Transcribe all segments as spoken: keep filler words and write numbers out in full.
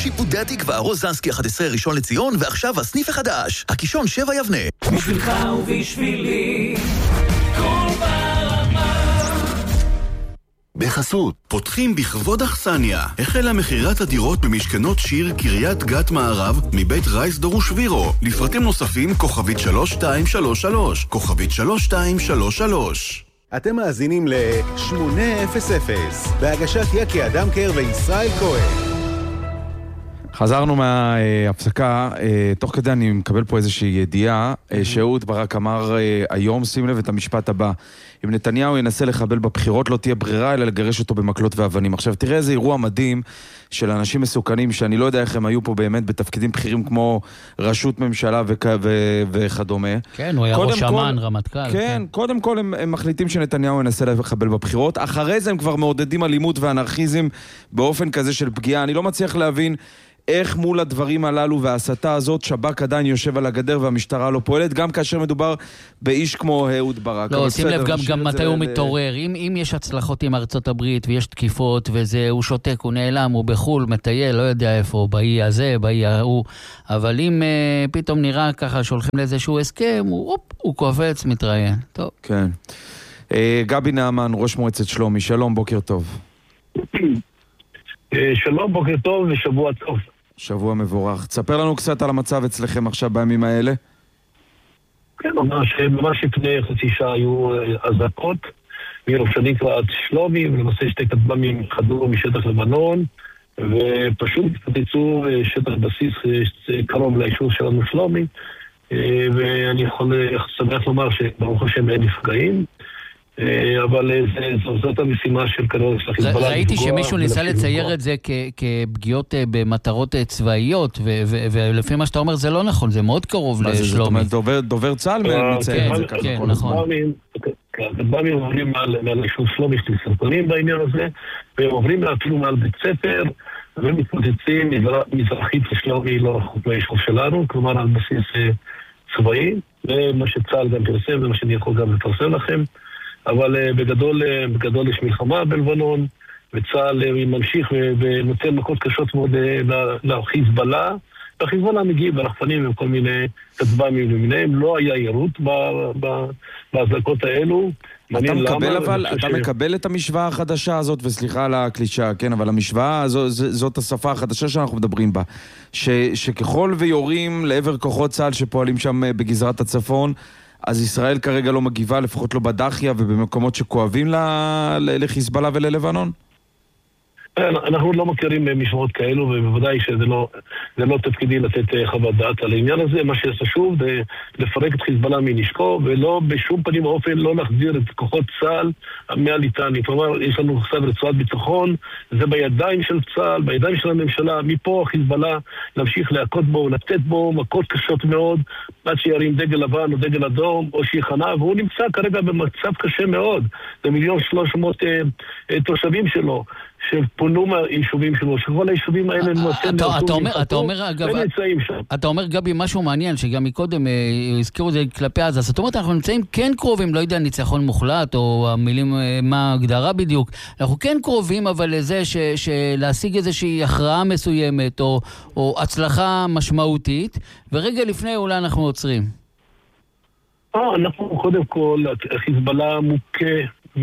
שיפודי התקווה, רוזנסקי אחת עשרה ראשון לציון, ועכשיו הסניף החדש, הקישון שבע יבנה. בשבילך ובשבילי, כל ברמה. בחסות, פותחים בכבוד אכסניה. החלה מחירת הדירות במשכנות שיר קריית גת מערב מבית רייס דורוש וירו. לפרטים נוספים כוכבית שלוש שתיים שלוש שלוש, כוכבית שלוש שתיים שלוש שלוש. אתם מאזינים ל-שמונה אפס אפס בהגשת יקי אדמקר וישראל כהן. חזרנו מההפסקה, תוך כדי אני מקבל פה איזושהי ידיעה, שאהוד ברק אמר היום, שים לב את המשפט הבא, אם נתניהו ינסה לחבל בבחירות לא תהיה ברירה אלא לגרש אותו במקלות ואבנים. עכשיו תראה איזה אירוע מדהים של אנשים מסוכנים שאני לא יודע איך הם היו פה באמת בתפקידים בכירים כמו ראשות ממשלה וכדומה. כן, הוא היה ראש אמן, רמטכ"ל. כן, קודם כל הם, הם מחליטים שנתניהו ינסה לחבל בבחירות, אחרי זה הם כבר מעודדים אלימות ואנרכיזם באופן כזה של פגיעה. אני לא מצליח להבין איך מול הדברים הללו וההסתה הזאת שב"כ עדיין יושב על הגדר והמשטרה לא פועלת, גם כאשר מדובר באיש כמו אהוד ברק. לא, שים לב גם, גם מתי הוא מתעורר. אם, אם יש הצלחות עם ארצות הברית ויש תקיפות וזה, הוא שותק, הוא נעלם, הוא בחול, מטייל, לא יודע איפה, באי הזה, באי ההוא. אבל אם uh, פתאום נראה ככה שהולכים לאיזשהו הסכם, הוא, אופ, הוא קופץ, מתראיין. טוב. כן. Uh, גבי נעמן, ראש מועצת שלומי, שלום, בוקר טוב. שלום, בוקר טוב ושבוע טוב. שבוע מבורך. תספר לנו קצת על המצב אצלכם עכשיו בימים האלה. כן, ממש, ממש לפני חצי שעה היו אזעקות מירושלים עד שלומי, ולמעשה שתי כטב"מים חדרו משטח לבנון, ופשוט התפוצצו שטח בסיס קרוב ליישוב שלנו שלומי, ואני יכול שמח לומר שברוך השם אין נפגעים, אבל זאת המשימה של כנראה של החיזבאללה. ראיתי שמישהו ניסה לצייר את זה כפגיעות במטרות צבאיות, ולפי מה שאתה אומר זה לא נכון, זה מאוד קרוב לשלומי. דובר צה"ל מצייר את זה ככה. כן, נכון. הכטב"מים עוברים מעל היישוב שלומי, יש לי סרטונים בעניין הזה, והם עוברים אפילו מעל בית ספר, ומתפוצצים מזרחית לשלומי, לא רחוק מהיישוב שלנו, כלומר על בסיס צבאי, ומה שצה"ל גם פרסם, ומה שאני יכול גם לפרסם לכם. אבל בגדול, בגדול יש מלחמה בלבנון, וצה"ל ממשיך ונותן מכות קשות מאוד לחיזבאללה, והחיזבאללה מגיע ברחפנים עם כל מיני כטב"מים למיניהם, לא היה ירות בהזעקות האלו. אתה מקבל אבל, אתה מקבל את המשוואה החדשה הזאת, וסליחה על הקלישה, כן, אבל המשוואה זאת השפה החדשה שאנחנו מדברים בה, שככל ויורים לעבר כוחות צה"ל שפועלים שם בגזרת הצפון, אז ישראל כרגע לא מגיבה, לפחות לא בדחיה ובמקומות שכואבים לחיזבאללה וללבנון? אנחנו לא מכירים משמעות כאלו, ובוודאי שזה לא, זה לא תפקידי לתת חוות דעת על העניין הזה. מה שחשוב זה לפרק את חיזבאללה מנשקו, ולא בשום פנים ואופן לא להחזיר את כוחות צה"ל מהליטני. כלומר, יש לנו עכשיו רצועת ביטחון, זה בידיים של צה"ל, בידיים של הממשלה, מפה חיזבאללה להמשיך להכות בו, לתת בו מכות קשות מאוד, עד שירים דגל לבן או דגל אדום, או שיחנה, והוא נמצא כרגע במצב קשה מאוד. זה מיליון שלוש מאות אה, תושבים שלו. שפונו מהיישובים שלו, שכל היישובים האלה נמצאים... אתה אומר, אגב, אתה אומר, גבי, משהו מעניין, שגם מקודם הזכירו את זה כלפי עזה, זאת אומרת, אנחנו נמצאים כן קרובים, לא יודע, ניצחון מוחלט, או המילים, מה ההגדרה בדיוק, אנחנו כן קרובים, אבל לזה שלהשיג איזושהי הכרעה מסוימת, או הצלחה משמעותית, ורגע לפני אולי אנחנו עוצרים. אנחנו קודם כל, חיזבאללה מוכה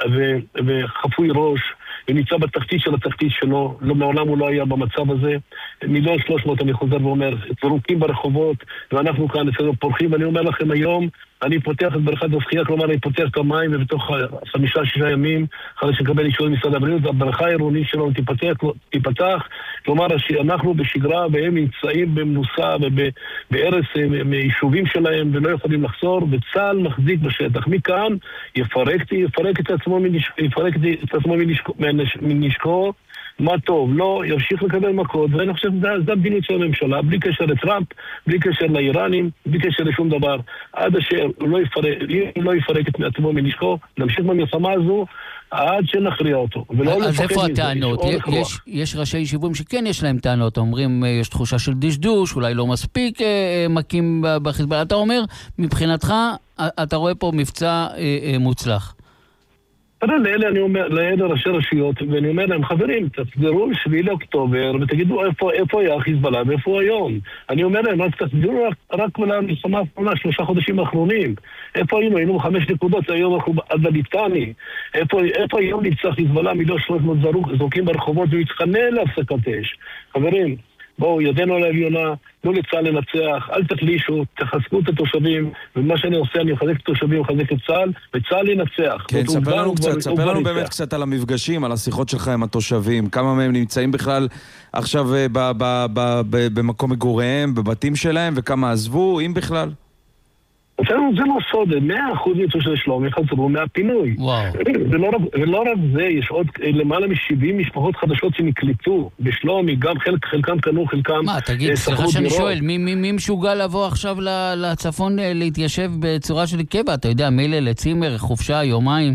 וחפוי ראש, ונמצא בתחתית של התחתית שלו, לא, מעולם הוא לא היה במצב הזה. מיליון שלוש מאות, אני חוזר ואומר, זרוקים ברחובות, ואנחנו כאן אצלנו פורחים, ואני אומר לכם היום, אני פותח את בריכת השחייה, כלומר אני פותח את המים, ובתוך חמישה, שישה ימים, אחרי שנקבל אישור משרד הבריאות, הבריכה העירונית שלנו תיפתח, תיפתח, כלומר שאנחנו בשגרה, והם נמצאים במנוסה ובארץ מיישובים שלהם, ולא יכולים לחזור, וצה"ל מחזיק בשטח. מכאן יפרק, יפרק את עצמו מנשקו, יפרק את עצמו מנשקו, מנשקו, מה טוב, לא, ימשיך לקבל מכות, ואני חושב שזה המדיניות של הממשלה, בלי קשר לטראמפ, בלי קשר לאיראנים, בלי קשר לשום דבר, עד אשר הוא לא יפרק, לא יפרק את עצמו מנשקו, נמשיך במלחמה הזו, עד שנכריע אותו. אז איפה הטענות? יש, יש ראשי יישובים שכן יש להם טענות, אומרים, יש תחושה של דשדוש, אולי לא מספיק מכים בחיזבאללה. אתה אומר, מבחינתך, אתה רואה פה מבצע מוצלח. לאלה אני אומר, לאלה ראשי רשויות, ואני אומר להם, חברים, תחזרו לשביעי לאוקטובר, ותגידו איפה, איפה היה חיזבאללה ואיפה היום. אני אומר להם, רק תחזרו רק, רק למלחמה האחרונה, שלושה חודשים האחרונים. איפה היינו? היינו חמש נקודות, היום אנחנו עד הליטני. איפה, איפה היום נמצא חיזבאללה, מיליון שלוש מאות זרוקים ברחובות, ומתחנן להפסקת אש. חברים, בואו, ידנו על העליונה, תנו לצה"ל לנצח, אל תחלישו, תחזקו את התושבים, ומה שאני עושה, אני מחזק את התושבים, מחזק את צה"ל, וצה"ל ינצח. כן, ספר לנו קצת, ספר לנו באמת קצת על המפגשים, על השיחות שלך עם התושבים, כמה מהם נמצאים בכלל עכשיו במקום מגוריהם, בבתים שלהם, וכמה עזבו, אם בכלל? זה לא סוד, מאה אחוז מתושבי שלומי חזרו מהפינוי. ולא רק, ולא רק זה, יש עוד למעלה מ-שבעים משפחות חדשות שנקלטו בשלומי, גם חלק, חלקם קנו, חלקם... מה, תגיד, סליחה שאני שואל, מי, מי, מי משוגע לבוא עכשיו לצפון להתיישב בצורה של קבע? אתה יודע, מילא לצימר, חופשה, יומיים...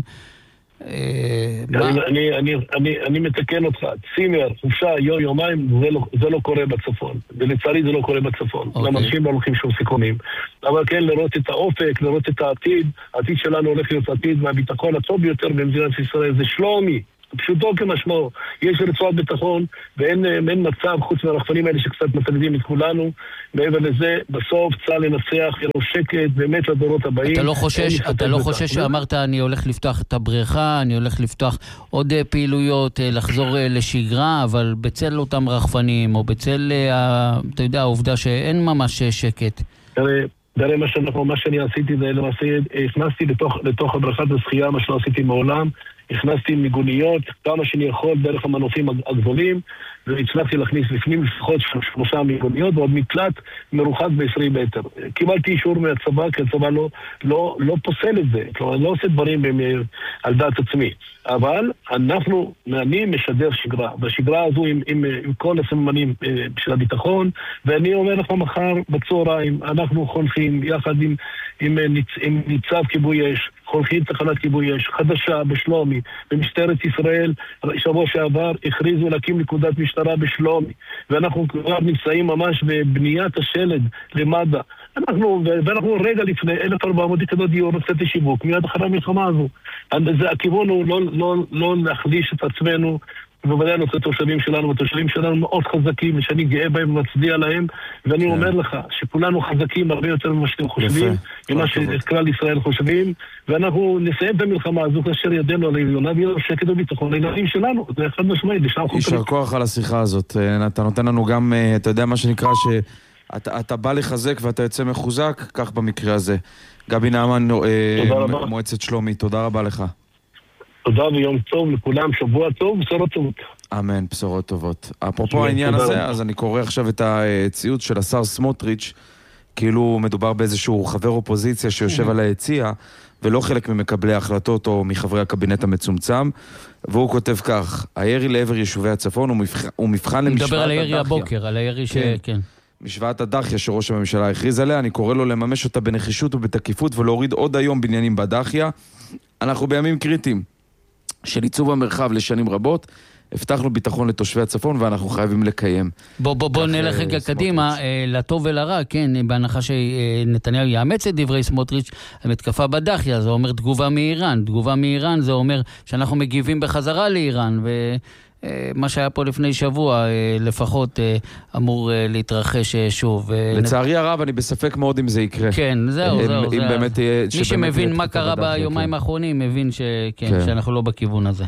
אני, אני, אני, אני מתקן אותך, צימר, חופשה, יום, יומיים, זה לא, זה לא קורה בצפון. ולצערי זה לא קורה בצפון. Okay. אנשים לא לוקחים שום סיכונים. אבל כן, לראות את האופק, לראות את העתיד. העתיד שלנו הולך להיות עתיד מהביטחון הטוב ביותר במדינת ישראל. זה שלומי. פשוטו כמשמעו. יש רצועת ביטחון, ואין אין מצב חוץ מהרחפנים האלה שקצת מתנגדים את כולנו. מעבר לזה, בסוף צה"ל לנצח, יהיה לו שקט, באמת לדורות הבאים. אתה לא חושש, אתה לא חושש שאמרת, אני הולך לפתוח את הבריכה, אני הולך לפתוח עוד פעילויות, לחזור לשגרה, אבל בצל אותם רחפנים, או בצל, אתה יודע, העובדה שאין ממש שקט. תראה, מה שאנחנו, מה שאני עשיתי זה למעשה, הכנסתי לתוך, לתוך הבריכת השחייה, מה שלא עשיתי מעולם, הכנסתי מיגוניות, כמה שאני יכול דרך המנופים הגדולים, והצלחתי להכניס לפנים לפחות שלושה מיגוניות, ועוד מקלט מרוחק ב-עשרים מטר. קיבלתי אישור מהצבא, כי הצבא לא, לא, לא פוסל את זה, כלומר, לא עושה דברים על דעת עצמי. אבל אנחנו, אני משדר שגרה, והשגרה הזו עם, עם, עם כל הסממנים של הביטחון, ואני אומר לך מחר בצהריים, אנחנו חונכים יחד עם, עם, עם, עם ניצב כיבוי אש, חונכים תחנת כיבוי אש חדשה בשלומי, במשטרת ישראל, שבוע שעבר הכריזו להקים נקודת משטרה בשלומי, ואנחנו כבר נמצאים ממש בבניית השלד למד"א. אנחנו, ואנחנו רגע לפני אלף וארבע מאות יחידות דיור נצאת לשיווק, מיד אחרי המלחמה הזו. זה, הכיוון הוא לא, לא, לא להחליש את עצמנו, ובוודאי נוצא התושבים שלנו, והתושבים שלנו מאוד חזקים, ושאני גאה בהם ומצדיע להם, ואני כן. אומר לך שכולנו חזקים הרבה יותר ממה שאתם חושבים, ממה שכלל ישראל חושבים, ואנחנו נסיים את המלחמה הזו כאשר ידנו על העליונה, ויהיה לנו שקט וביטחון לילדים שלנו, זה אחד משמעית, לשם חוקרים. יישר כוח על השיחה הזאת, אתה נותן לנו גם, אתה יודע מה שנקרא, שאתה בא לחזק ואתה יוצא מחוזק, כך במקרה הזה. גבי נעמן, מועצת שלומי, תודה רבה לך. תודה ויום טוב לכולם, שבוע טוב, בשורות טובות. אמן, בשורות טובות. אפרופו העניין הזה, אז אני קורא עכשיו את הציוץ של השר סמוטריץ', כאילו מדובר באיזשהו חבר אופוזיציה שיושב על היציע, ולא חלק ממקבלי ההחלטות או מחברי הקבינט המצומצם, והוא כותב כך, הירי לעבר יישובי הצפון הוא מבחן למשוואת הדחיה. מדבר על הירי הבוקר, על הירי ש... כן. משוואת הדחיה שראש הממשלה הכריז עליה, אני קורא לו לממש אותה בנחישות ובתקיפות ולהוריד עוד היום בניינים בדחיה. אנחנו בימים קריטיים של עיצוב המרחב לשנים רבות, הבטחנו ביטחון לתושבי הצפון ואנחנו חייבים לקיים. בוא בוא בוא נלך רגע קדימה, לטוב ולרע, כן, בהנחה שנתניהו יאמץ את דברי סמוטריץ', המתקפה בדחיה, זה אומר תגובה מאיראן, תגובה מאיראן זה אומר שאנחנו מגיבים בחזרה לאיראן, ומה שהיה פה לפני שבוע לפחות אמור להתרחש שוב. לצערי הרב אני בספק מאוד אם זה יקרה. כן, זהו, זהו. מי שמבין מה קרה ביומיים האחרונים מבין שאנחנו לא בכיוון הזה.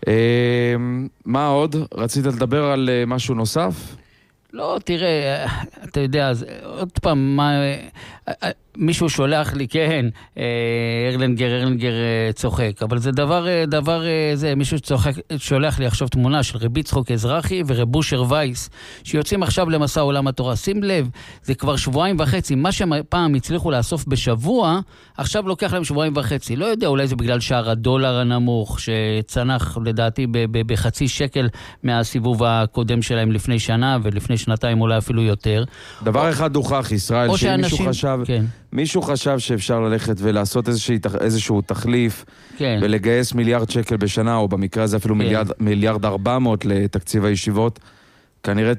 מה עוד? רצית לדבר על משהו נוסף? לא, תראה, אתה יודע, עוד פעם, מה, מישהו שולח לי, כן, ארלנגר, ארלנגר צוחק, אבל זה דבר, דבר, זה, מישהו צוחק, שולח לי עכשיו תמונה של רבי צחוק אזרחי ורב אושר וייס, שיוצאים עכשיו למסע עולם התורה. שים לב, זה כבר שבועיים וחצי, מה שפעם הצליחו לאסוף בשבוע, עכשיו לוקח להם שבועיים וחצי. לא יודע, אולי זה בגלל שער הדולר הנמוך, שצנח לדעתי בחצי שקל מהסיבוב הקודם שלהם לפני שנה, ולפני שנתיים אולי אפילו יותר. דבר אחד הוכח, ישראל, שמישהו חשב... כן. מישהו חשב שאפשר ללכת ולעשות איזשהו תחליף, כן. ולגייס מיליארד שקל בשנה, או במקרה הזה אפילו כן. מיליארד, מיליארד ארבע מאות לתקציב הישיבות, כנראה טעה.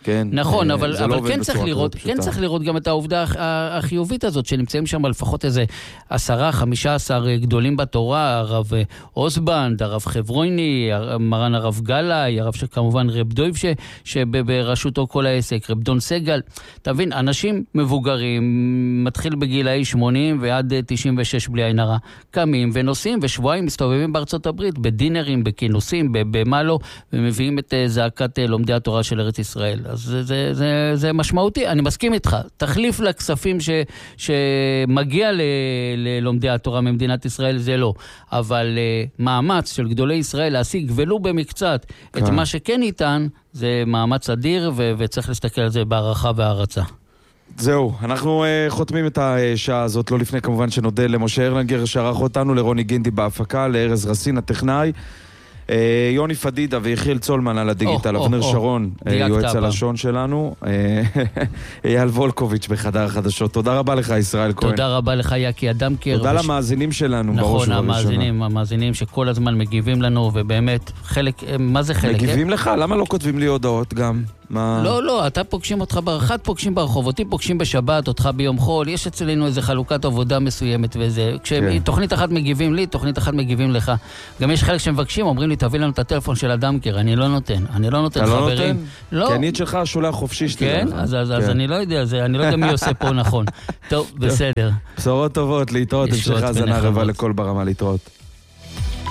כן. נכון, אה, אבל, זה לא אבל עובד כן צריך בצורה לראות, כזאת כן פשוטה. צריך לראות גם את העובדה הח- החיובית הזאת, שנמצאים שם לפחות איזה עשרה, חמישה עשר גדולים בתורה, הרב אוסבנד, הרב חברויני, מרן הרב גלאי, הרב שכמובן רב דויב ש- שבראשותו כל העסק, רב דון סגל. אתה מבין, אנשים מבוגרים, מתחיל בגילאי שמונים ועד תשעים ושש בלי עין הרע, קמים ונוסעים ושבועיים מסתובבים בארצות הברית, בדינרים, בכינוסים, במה לא, ומביאים את אה, זעקת אה, לומדי התורה של ארץ ישראל. אז זה, זה, זה, זה משמעותי, אני מסכים איתך. תחליף לכספים ש, שמגיע ל, ללומדי התורה ממדינת ישראל, זה לא. אבל אה, מאמץ של גדולי ישראל להשיג ולו במקצת את מה שכן ניתן, זה מאמץ אדיר, ו- וצריך להסתכל על זה בהערכה והערצה. זהו, אנחנו uh, חותמים את השעה הזאת, לא לפני כמובן שנודה למשה הרלנגר שערך אותנו, לרוני גינדי בהפקה, לארז רסין הטכנאי, uh, יוני פדידה ויחיל צולמן על הדיגיטל, או, אבנר או, שרון, או. uh, יועץ הפעם. הלשון שלנו, uh, אייל וולקוביץ' בחדר החדשות. תודה רבה לך ישראל כהן. תודה רבה לך יקי אדמקר. תודה וש... למאזינים שלנו, בראש נכון, ובראשונה. המאזינים, המאזינים שכל הזמן מגיבים לנו, ובאמת, חלק, מה זה חלק? מגיבים לך? למה לא כותבים לי הודעות גם? מה... לא, לא, אתה פוגשים אותך, אחד פוגשים ברחוב, אותי פוגשים בשבת, אותך ביום חול, יש אצלנו איזו חלוקת עבודה מסוימת וזה. כשתוכנית אחת מגיבים לי, תוכנית אחת מגיבים לך. גם יש חלק שמבקשים, אומרים לי, תביא לנו את הטלפון של אדמקר, אני לא נותן, אני לא נותן חברים. אתה לא נותן? לא. כי אני את שלך שולח חופשי שתדע כן? לך. אז, אז, אז אני לא יודע, זה, אני לא יודע מי עושה פה נכון. טוב, בסדר. בשורות טובות, להתראות, המשך האזנה רבה לכל ברמה, להתראות.